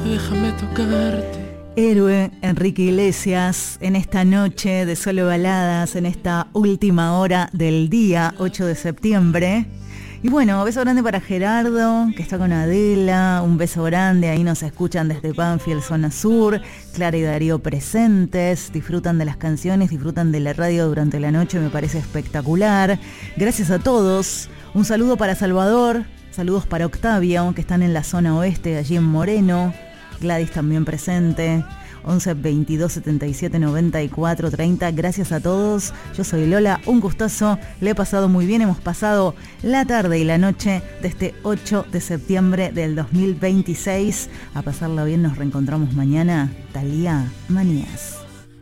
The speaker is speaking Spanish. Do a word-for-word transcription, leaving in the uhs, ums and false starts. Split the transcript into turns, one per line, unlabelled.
déjame tocarte.
Héroe, Enrique Iglesias, en esta noche de Solo Baladas, en esta última hora del día, ocho de septiembre. Y bueno, beso grande para Gerardo, que está con Adela, un beso grande, ahí nos escuchan desde Banfield, zona sur, Clara y Darío presentes, disfrutan de las canciones, disfrutan de la radio durante la noche, me parece espectacular. Gracias a todos, un saludo para Salvador, saludos para Octavia, que están en la zona oeste, allí en Moreno, Gladys también presente. once veintidós setenta y siete noventa y cuatro treinta. Gracias a todos. Yo soy Lola, un gustazo. Le he pasado muy bien. Hemos pasado la tarde y la noche de este ocho de septiembre del dos mil veintiséis. A pasarla bien, nos reencontramos mañana. Talía Manías.